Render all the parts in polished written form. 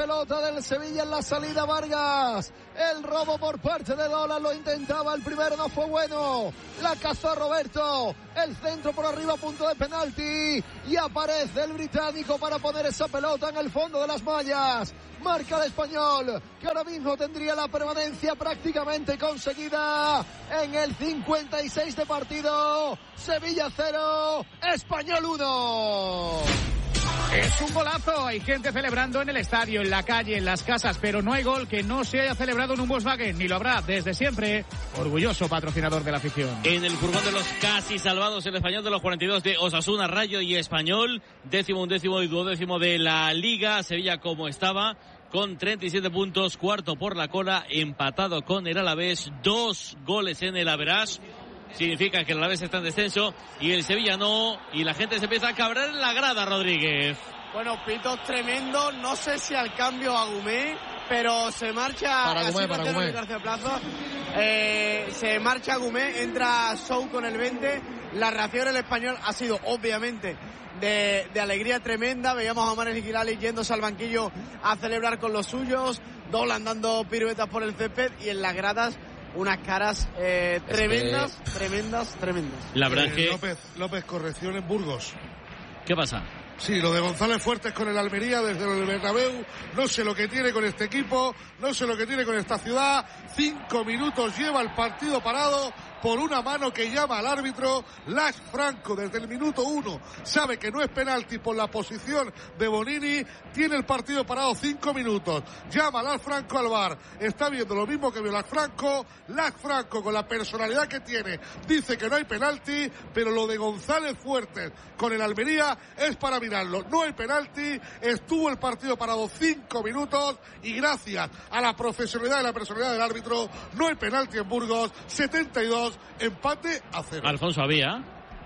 pelota del Sevilla en la salida Vargas. El robo por parte de Dolan, lo intentaba, el primero no fue bueno. La cazó Roberto. El centro por arriba, punto de penalti. Y aparece el británico para poner esa pelota en el fondo de las mallas. Marca el Español, que ahora mismo tendría la permanencia prácticamente conseguida en el 56 de partido. Sevilla 0, Español 1. Es un golazo, hay gente celebrando en el estadio, en la calle, en las casas, pero no hay gol que no se haya celebrado en un Volkswagen, ni lo habrá desde siempre. Orgulloso patrocinador de la afición. En el furgón de los casi salvados, el Español de los 42 de Osasuna, Rayo y Español, 11º, 12º y 12º de la Liga. Sevilla como estaba, con 37 puntos, cuarto por la cola, empatado con el Alavés, 2 goles en el average. Significa que el Alavés está en descenso y el Sevilla no, y la gente se empieza a cabrar en la grada, Rodríguez. Bueno, pitos tremendo, no sé si al cambio a Agumé, pero se marcha para Agumé. Se marcha Agumé, entra Sou con el 20. La reacción del Español ha sido obviamente de alegría tremenda. Veíamos a Manuel Girali yéndose al banquillo a celebrar con los suyos, Dolan dando piruetas por el césped, y en las gradas unas caras tremendas. La verdad es que... López, corrección en Burgos. ¿Qué pasa? Sí, lo de González Fuertes con el Almería desde el Bernabéu, no sé lo que tiene con este equipo, no sé lo que tiene con esta ciudad. 5 minutos lleva el partido parado por una mano que llama al árbitro. Lax Franco desde el minuto 1 sabe que no es penalti por la posición de Bonini. Tiene el partido parado 5 minutos. Llama a Lax Franco al VAR. Está viendo lo mismo que vio Lax Franco. Lax Franco, con la personalidad que tiene, dice que no hay penalti, pero lo de González Fuertes con el Almería es para mirarlo. No hay penalti. Estuvo el partido parado 5 minutos y gracias a la profesionalidad y la personalidad del árbitro no hay penalti en Burgos. 72, empate a 0. Alfonso, había.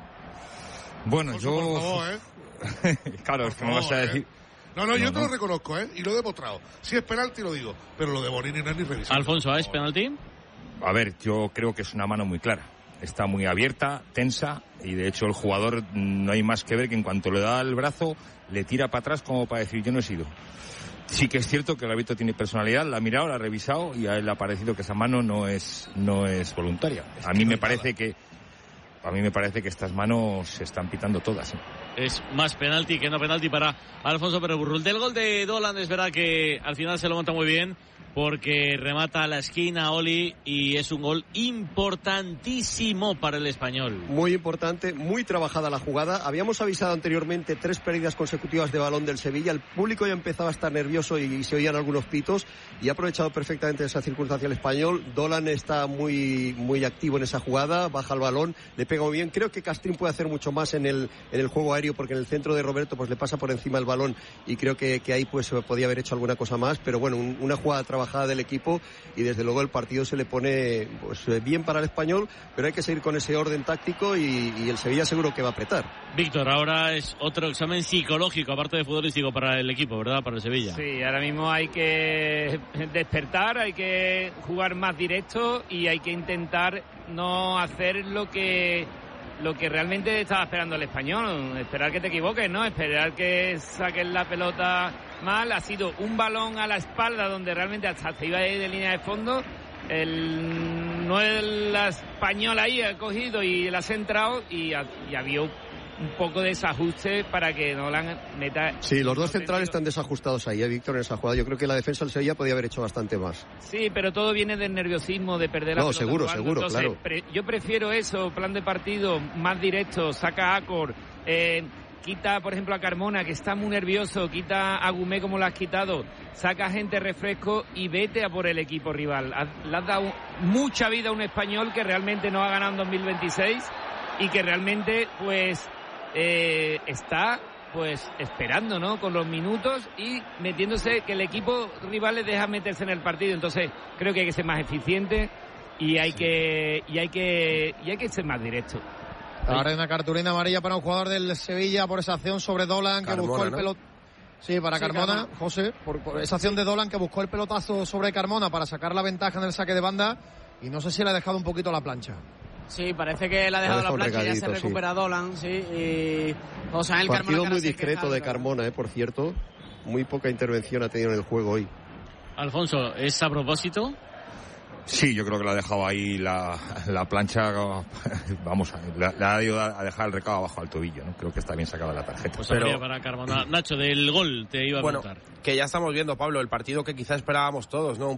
Bueno, Alfonso, yo... por favor, Claro, por es que me vas a decir... No, yo te lo reconozco, y lo he demostrado. Si es penalti lo digo, pero lo de Bonini no es ni revisable. Alfonso, ¿es penalti? A ver, yo creo que es una mano muy clara. Está muy abierta, tensa, y de hecho el jugador no hay más que ver que en cuanto le da el brazo, le tira para atrás como para decir yo no he sido. Sí que es cierto que el árbitro tiene personalidad, la ha mirado, la ha revisado y a él le ha parecido que esa mano no es voluntaria. A mí me parece que estas manos se están pitando todas. Es más penalti que no penalti para Alfonso Pérez Burrul. Del gol de Dolan es verdad que al final se lo monta muy bien, porque remata a la esquina Oli y es un gol importantísimo para el Español. Muy importante, muy trabajada la jugada. Habíamos avisado anteriormente 3 pérdidas consecutivas de balón del Sevilla. El público ya empezaba a estar nervioso y se oían algunos pitos, y ha aprovechado perfectamente esa circunstancia el Español. Dolan está muy activo en esa jugada, baja el balón, le pega muy bien. Creo que Castrín puede hacer mucho más en el juego aéreo, porque en el centro de Roberto pues le pasa por encima el balón, y creo que ahí pues podía haber hecho alguna cosa más, pero bueno, una jugada trabajada del equipo, y desde luego el partido se le pone pues bien para el Español, pero hay que seguir con ese orden táctico y el Sevilla seguro que va a apretar. Víctor, ahora es otro examen psicológico, aparte de futbolístico, para el equipo, ¿verdad? Para el Sevilla. Sí, ahora mismo hay que despertar, hay que jugar más directo y hay que intentar no hacer lo que realmente estaba esperando el Español. Esperar que te equivoques, ¿no? Esperar que saques la pelota mal. Ha sido un balón a la espalda donde realmente hasta se iba de línea de fondo. La Español ahí ha cogido y la ha centrado y había un poco de desajuste para que Dolan meta... Sí, los dos centrales están desajustados ahí, Víctor, en esa jugada. Yo creo que la defensa del Sevilla podía haber hecho bastante más. Sí, pero todo viene del nerviosismo, de perder la pelota. Seguro, Entonces, claro. Yo prefiero eso, plan de partido más directo, saca a Acor, quita, por ejemplo, a Carmona, que está muy nervioso, quita a Agumé como lo has quitado, saca gente refresco y vete a por el equipo rival. Le has dado mucha vida a un Español que realmente no ha ganado en 2026 y que realmente, pues... está pues esperando, ¿no? Con los minutos y metiéndose, que el equipo rival les deja meterse en el partido. Entonces creo que hay que ser más eficiente y hay que ser más directo. Ahora hay una cartulina amarilla para un jugador del Sevilla por esa acción sobre Dolan, que buscó el pelotazo. Sí, para Carmona, José, por esa acción de Dolan, que buscó el pelotazo sobre Carmona para sacar la ventaja en el saque de banda, y no sé si le ha dejado un poquito la plancha. Sí, parece que le ha dejado la plancha, ya se recupera Dolan, sí. Y José Ángel Carmona, partido muy discreto de Carmona, por cierto. muy poca intervención ha tenido en el juego hoy. Alfonso, ¿es a propósito? Sí, yo creo que le ha dejado ahí la plancha, vamos, le ha ido a dejar el recado abajo al tobillo, ¿no? Creo que está bien sacada la tarjeta. Pues pero para Carmona. Nacho, del gol te iba a preguntar. Que ya estamos viendo, Pablo, el partido que quizá esperábamos todos, ¿no?